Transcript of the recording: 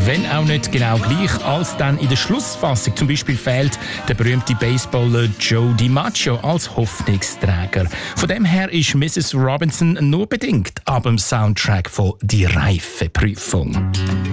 Wenn auch nicht genau gleich, als dann in der Schlussfassung zum Beispiel fehlt der berühmte Baseballer Joe DiMaggio als Hoffnungsträger. Von dem her ist Mrs. Robinson nur bedingt ab dem Soundtrack von «Die Reifeprüfung».